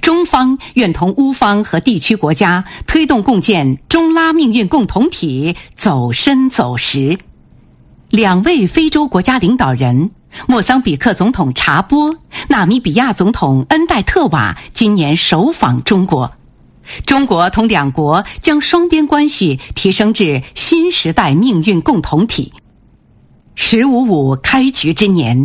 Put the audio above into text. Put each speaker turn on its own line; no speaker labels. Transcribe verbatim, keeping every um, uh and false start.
中方愿同乌方和地区国家推动共建中拉命运共同体走深走实。两位非洲国家领导人，莫桑比克总统查波、纳米比亚总统恩戴特瓦今年首访中国。中国同两国将双边关系提升至新时代命运共同体。十五五开局之年，